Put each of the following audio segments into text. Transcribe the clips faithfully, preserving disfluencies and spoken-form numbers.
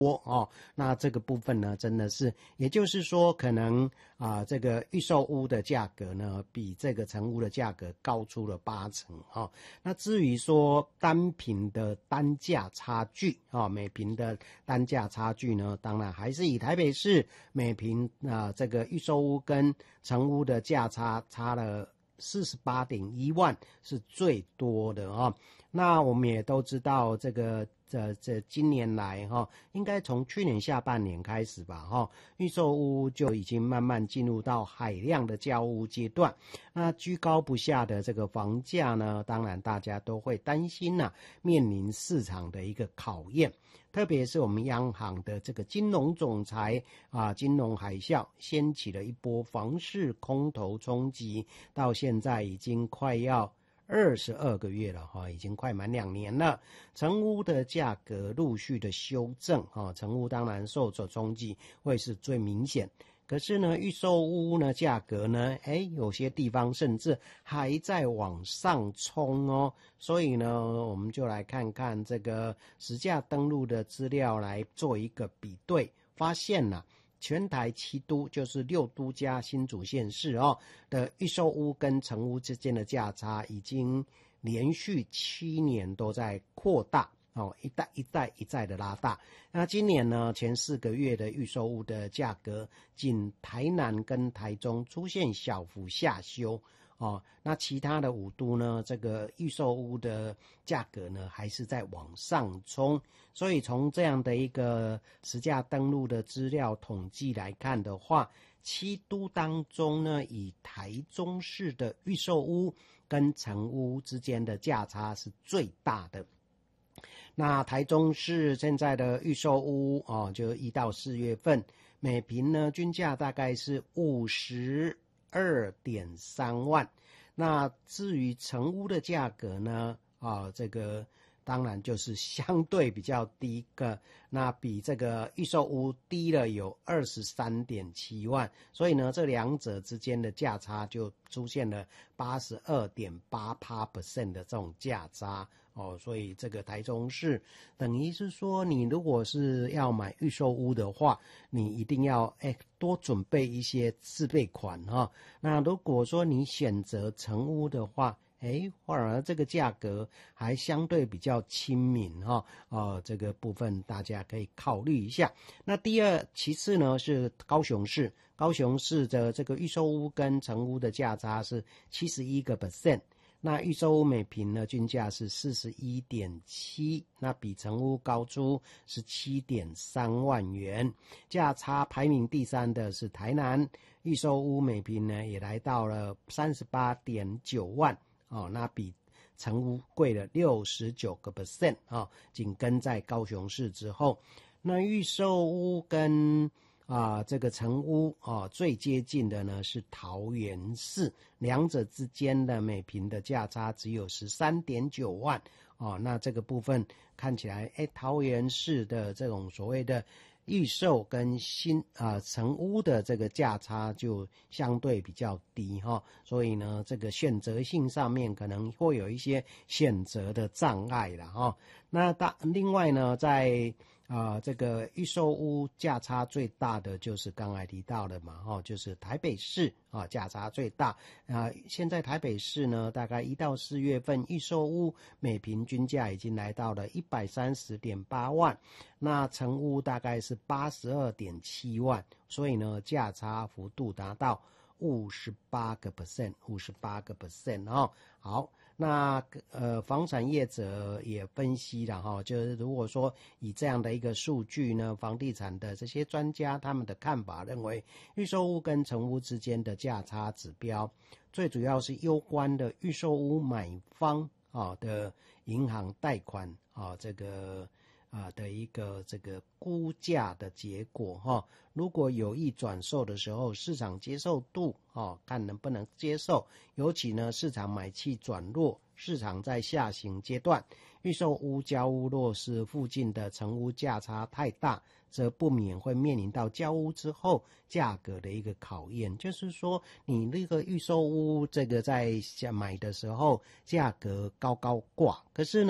哦，那这个部分呢，真的是，也就是说，可能啊、呃，这个预售屋的价格呢，比这个成屋的价格高出了八成哦。那至于说单坪的单价差距啊、哦，每坪的单价差距呢，当然还是以台北市每坪啊、呃、这个预售屋跟成屋的价差差了四十八点一万是最多的啊、哦。那我们也都知道这个。这这今年来哈，应该从去年下半年开始吧哈，预售屋就已经慢慢进入到海量的交屋阶段。那居高不下的这个房价呢，当然大家都会担心呐、啊，面临市场的一个考验。特别是我们央行的这个金融总裁啊，金融海啸掀起了一波房市空头冲击，到现在已经快要二十二个月了哈，已经快满两年了。成屋的价格陆续的修正哈，成屋当然受所冲击会是最明显。可是呢，预售屋呢价格呢，哎，有些地方甚至还在往上冲哦。所以呢，我们就来看看这个实价登录的资料来做一个比对，发现呢、啊。全台七都就是六都加新竹县市哦的预售屋跟成屋之间的价差已经连续七年都在扩大哦，一代一代一再的拉大。那今年呢，前四个月的预售屋的价格，仅台南跟台中出现小幅下修。哦，那其他的五都呢，这个预售屋的价格呢，还是在往上冲。所以从这样的一个实价登录的资料统计来看的话，七都当中呢，以台中市的预售屋跟成屋之间的价差是最大的。那台中市现在的预售屋哦，就一到四月份，每坪呢均价大概是五十二点三万。那至于成屋的价格呢，啊，这个当然就是相对比较低个，那比这个预售屋低了有 二十三点七万，所以呢，这两者之间的价差就出现了 百分之八十二点八 的这种价差。哦，所以这个台中市等于是说，你如果是要买预售屋的话，你一定要哎多准备一些自备款哈、哦。那如果说你选择成屋的话，哎，反而这个价格还相对比较亲民哈、哦，哦，这个部分大家可以考虑一下。那第二，其次呢是高雄市，高雄市的这个预售屋跟成屋的价差是七十一个 percent。那预售屋每坪呢均价是 四十一点七， 那比成屋高出 十七点三万元，价差排名第三的是台南，预售屋每坪呢也来到了 三十八点九万哦，那比成屋贵了 百分之六十九 哦，紧跟在高雄市之后。那预售屋跟啊，这个成屋啊，最接近的呢是桃园市，两者之间的每坪的价差只有 十三点九万哦。那这个部分看起来，哎，桃园市的这种所谓的预售跟新啊成屋的这个价差就相对比较低哈、哦，所以呢，这个选择性上面可能会有一些选择的障碍了哈、哦。那大另外呢，在啊、呃，这个预售屋价差最大的就是刚才提到的嘛，哦，就是台北市啊，价差最大啊、呃。现在台北市呢，大概一到四月份预售屋每坪均价已经来到了一百三十点八万，那成屋大概是八十二点七万，所以呢，价差幅度达到五十八个 percent， 五十八个 percent 哦。好。那呃，房产业者也分析了哈，就是如果说以这样的一个数据呢，房地产的这些专家他们的看法认为，预售屋跟成屋之间的价差指标，最主要是攸关的预售屋买方啊的银行贷款啊这个啊的一个这个估价的结果哈。如果有意转售的时候，市场接受度哦，看能不能接受。尤其呢，市场买气转弱，市场在下行阶段，预售屋交屋若是附近的成屋价差太大，则不免会面临到交屋之后价格的一个考验。就是说，你那个预售屋这个在买的时候价格高高挂，可是呢，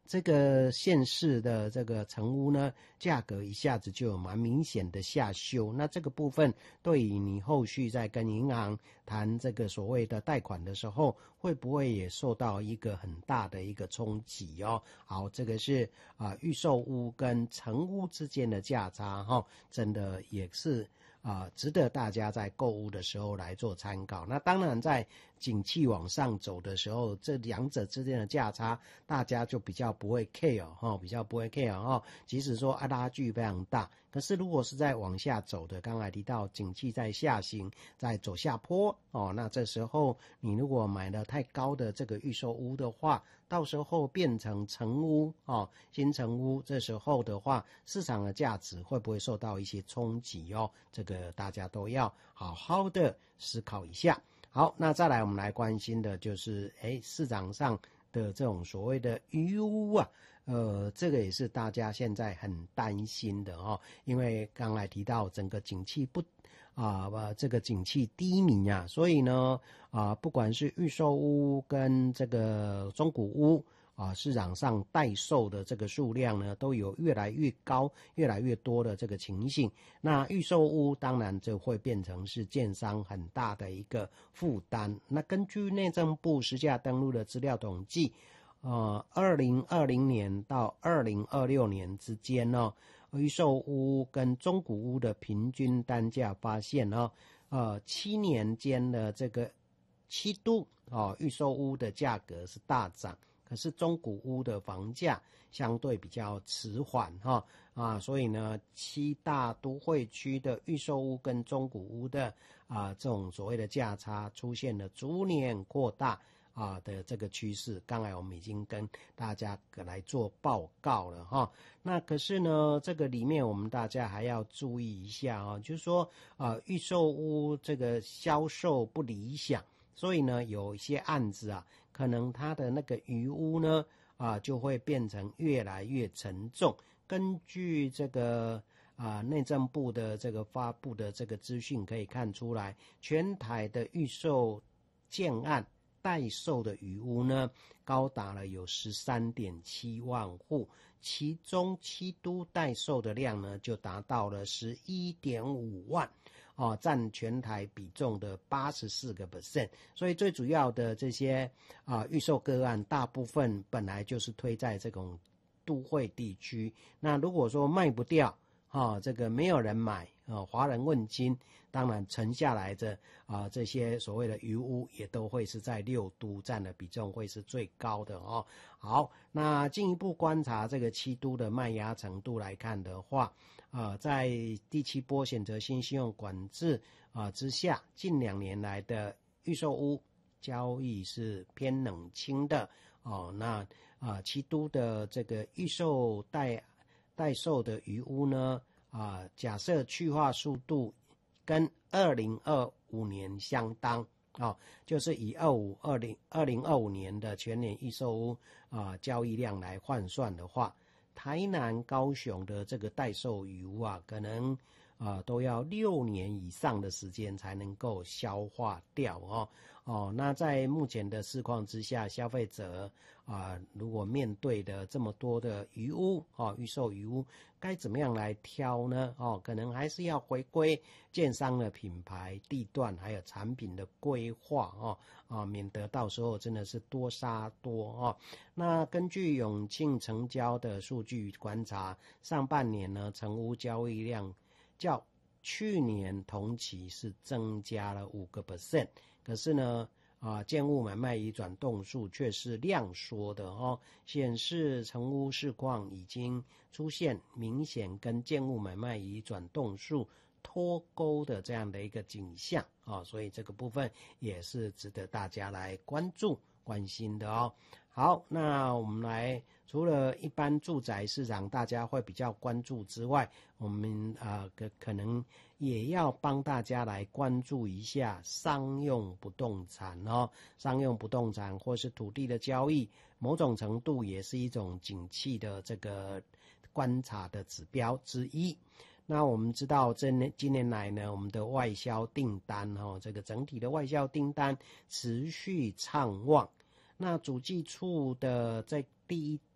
这个县市的这个成屋呢，价格一下子就有蛮明显的下修。那这个部分对于你后续在跟银行谈这个所谓的贷款的时候，会不会也受到一个很大的一个冲击哦？好，这个是啊、呃、预售屋跟成屋之间的价差哈、哦，真的也是。啊、呃，值得大家在购物的时候来做参考。那当然，在景气往上走的时候，这两者之间的价差，大家就比较不会 care 哈、哦，比较不会 care 哈、哦。即使说啊拉距非常大，可是如果是在往下走的，刚才提到景气在下行，在走下坡哦，那这时候你如果买了太高的这个预售屋的话，到时候变成成屋哦，新成屋，这时候的话，市场的价值会不会受到一些冲击哦？这个大家都要好好的思考一下。好，那再来我们来关心的就是，哎，市场上的这种所谓的余屋啊，呃，这个也是大家现在很担心的哦，因为刚才提到整个景气不。啊，这个景气低迷啊，所以呢，啊，不管是预售屋跟这个中古屋啊，市场上待售的这个数量呢，都有越来越高、越来越多的这个情形。那预售屋当然就会变成是建商很大的一个负担。那根据内政部实价登录的资料统计，呃，二零二零年到二零二六年之间呢。预售屋跟中古屋的平均单价发现呢，呃，七年间的这个七都哦，预售屋的价格是大涨，可是中古屋的房价相对比较迟缓哈啊，所以呢，七大都会区的预售屋跟中古屋的啊这种所谓的价差出现了逐年扩大。啊的这个趋势，刚才我们已经跟大家来做报告了哈。那可是呢，这个里面我们大家还要注意一下啊，就是说啊，预售屋这个销售不理想，所以呢，有一些案子啊，可能它的那个余屋呢啊，就会变成越来越沉重。根据这个啊内政部的这个发布的这个资讯可以看出来，全台的预售建案。待售的余屋呢，高达了有 十三点七万户，其中七都待售的量呢，就达到了 十一点五万，哦，占全台比重的 百分之八十四 所以最主要的这些啊预售个案，大部分本来就是推在这种都会地区，那如果说卖不掉，哦，这个没有人买，哦，华人问津，当然沉下来的啊，这些所谓的余屋也都会是在六都占的比重会是最高的哦。好，那进一步观察这个七都的卖压程度来看的话，啊，在第七波选择性信用管制啊之下，近两年来的预售屋交易是偏冷清的哦。那啊，七都的这个预售待待售的余屋呢，啊，假设去化速度跟二零二五年相当，哦，就是以二五二零二零二五年的全年预售屋啊交易量来换算的话，台南、高雄的这个待售余屋啊，可能啊都要六年以上的时间才能够消化掉哦。哦，那在目前的市况之下，消费者啊，如果面对的这么多的余屋哦，预售余屋，该怎么样来挑呢？哦，可能还是要回归建商的品牌、地段还有产品的规划哦，啊，免得到时候真的是多杀多哦。那根据永庆成交的数据观察，上半年呢，成屋交易量较去年同期是增加了五个 percent。可是呢，啊，建物买卖移转栋数却是量缩的哦，显示成屋市况已经出现明显跟建物买卖移转栋数脱钩的这样的一个景象啊，所以这个部分也是值得大家来关注关心的哦。好，那我们来除了一般住宅市场大家会比较关注之外，我们啊可可能也要帮大家来关注一下商用不动产哦，商用不动产或是土地的交易，某种程度也是一种景气的这个观察的指标之一。那我们知道这年今年来呢，我们的外销订单哦，这个整体的外销订单持续畅旺。那主计处的在第一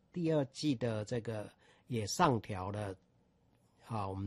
第二季的这个也上调了，啊，我们